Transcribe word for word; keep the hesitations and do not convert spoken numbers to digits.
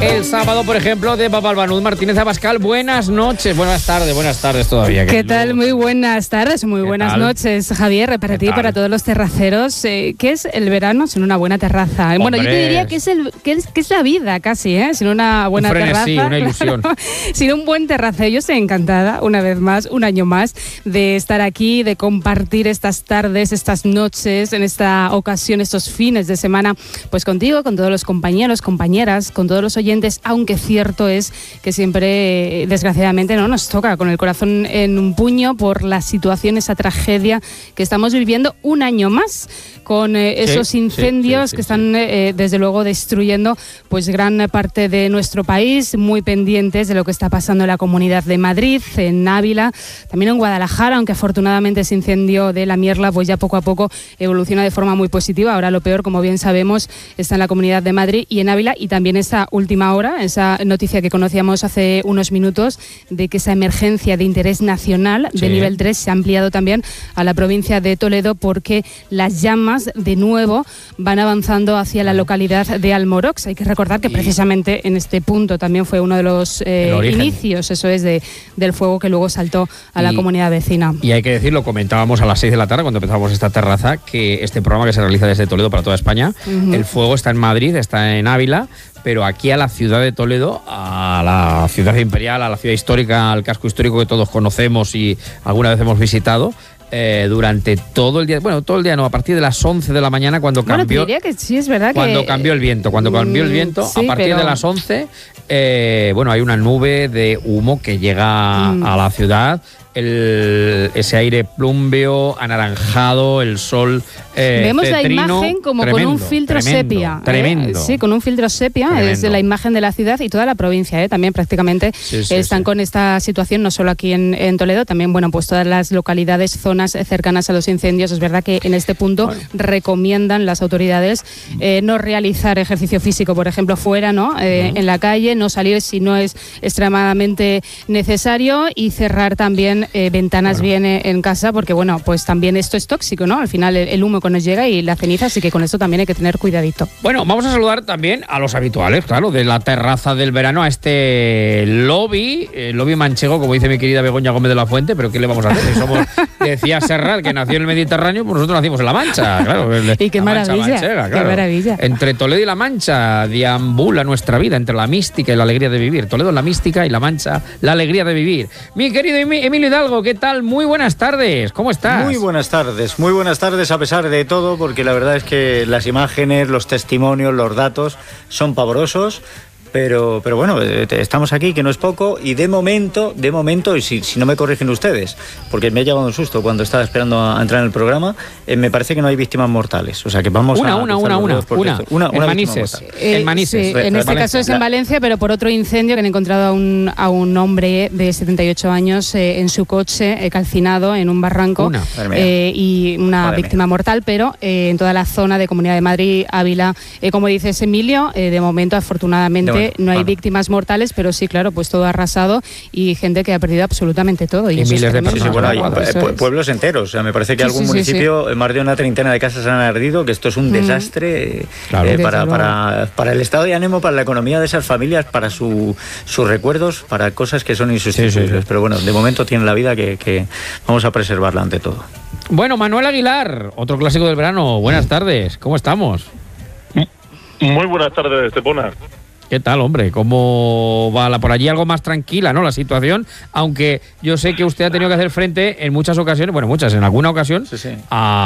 El sábado, por ejemplo, de Papalbanud Martínez Abascal. Buenas noches, buenas tardes, buenas tardes todavía. ¿Qué tal? Muy buenas tardes, muy buenas tal? noches, Javier, para ti y para todos los terraceros. Eh, ¿Qué es el verano sin una buena terraza? Hombre. Bueno, yo te diría que es, el, que es, que es la vida casi, ¿eh? Sin una buena un frenesí, terraza. una ilusión. Claro, sin un buen terraceo. Yo estoy encantada, una vez más, un año más, de estar aquí, de compartir estas tardes, estas noches, en esta ocasión, estos fines de semana, pues contigo, con todos los compañeros, compañeras, con todos los oyentes, aunque cierto es que siempre, desgraciadamente, no nos toca con el corazón en un puño por la situación, esa tragedia que estamos viviendo un año más, con eh, esos sí, incendios sí, sí, que sí, están, eh, desde luego, destruyendo pues gran parte de nuestro país, muy pendientes de lo que está pasando en la Comunidad de Madrid, en Ávila, también en Guadalajara, aunque afortunadamente ese incendio de la Mierla pues ya poco a poco evoluciona de forma muy positiva. Ahora lo peor, como bien sabemos, está en la Comunidad de Madrid y en Ávila, y también esa última hora, esa noticia que conocíamos hace unos minutos de que esa emergencia de interés nacional de sí. nivel tres se ha ampliado también a la provincia de Toledo, porque las llamas de nuevo van avanzando hacia la localidad de Almorox. Hay que recordar que precisamente en este punto también fue uno de los eh, inicios, eso es, de, del fuego que luego saltó a la y, comunidad vecina. Y hay que decirlo, comentábamos a las seis de la tarde cuando empezábamos esta terraza, que este programa que se realiza desde Toledo para toda España, uh-huh. el fuego está en Madrid, está en Ávila, pero aquí a la ciudad de Toledo, a la ciudad imperial, a la ciudad histórica, al casco histórico que todos conocemos y alguna vez hemos visitado, Eh, durante todo el día, bueno, todo el día no, a partir de las once de la mañana cuando bueno, cambió, te diría que sí, es verdad cuando que, cambió el viento, cuando cambió el viento, sí, a partir pero... de las once, eh, bueno, hay una nube de humo que llega mm. a la ciudad. El, ese aire plumbeo, anaranjado, el sol eh, vemos cetrino, la imagen como tremendo, con un filtro tremendo, sepia. Tremendo. Eh, sí, con un filtro sepia, Tremendo. es la imagen de la ciudad y toda la provincia, eh, también prácticamente sí, sí, están sí. con esta situación, no solo aquí en, en Toledo, también, bueno, pues todas las localidades, zonas cercanas a los incendios. Es verdad que en este punto bueno. recomiendan las autoridades eh, no realizar ejercicio físico, por ejemplo, fuera, ¿no? Eh, uh-huh. En la calle, no salir si no es extremadamente necesario y cerrar también eh, ventanas bueno. viene en casa, porque bueno, pues también esto es tóxico, ¿no? Al final el, el humo que nos llega y la ceniza, así que con esto también hay que tener cuidadito. Bueno, vamos a saludar también a los habituales, claro, de la terraza del verano, a este lobby, el lobby manchego, como dice mi querida Begoña Gómez de la Fuente, pero ¿qué le vamos a hacer? Si somos, decía Serrat, que nació en el Mediterráneo, pues nosotros nacimos en La Mancha, claro. El, y qué maravilla, manchega, claro. qué maravilla. Entre Toledo y La Mancha deambula nuestra vida, entre la mística y la alegría de vivir. Toledo, la mística, y La Mancha, la alegría de vivir. Mi querido Emilio Hidalgo, ¿qué tal? Muy buenas tardes, ¿cómo estás? Muy buenas tardes, muy buenas tardes a pesar de todo, porque la verdad es que las imágenes, los testimonios, los datos son pavorosos. Pero, pero bueno, estamos aquí, que no es poco, y de momento, de momento, y si, si no me corrigen ustedes, porque me ha llegado un susto cuando estaba esperando a entrar en el programa, eh, me parece que no hay víctimas mortales. O sea, que vamos una, a... Una, una, una, una, una, en una Manises. Eh, en Manises. Sí, en este Valencia. caso es en Valencia, pero por otro incendio que han encontrado a un, a un hombre de setenta y ocho años eh, en su coche, eh, calcinado en un barranco, una. Eh, y una Madre víctima mía. mortal, pero eh, en toda la zona de Comunidad de Madrid, Ávila, eh, como dices, Emilio, eh, de momento, afortunadamente, de no hay vale. víctimas mortales, pero sí, claro, pues todo arrasado y gente que ha perdido absolutamente todo. Y, y eso miles de sí, sí, bueno, hay pu- pueblos enteros. O sea, me parece que sí, algún sí, municipio, sí. más de una treintena de casas han ardido, que esto es un mm. desastre claro. eh, para, para, para el estado de ánimo, para la economía de esas familias, para su, sus recuerdos, para cosas que son insustituibles. Sí, sí, sí. Pero bueno, de momento tiene la vida que, que vamos a preservarla ante todo. Bueno, Manuel Aguilar, otro clásico del verano. Buenas tardes, ¿cómo estamos? Muy buenas tardes, Estepona. ¿Qué tal, hombre? ¿Cómo va la, por allí algo más tranquila, ¿no? La situación, aunque yo sé que usted ha tenido que hacer frente en muchas ocasiones, bueno, muchas, en alguna ocasión, sí, sí. a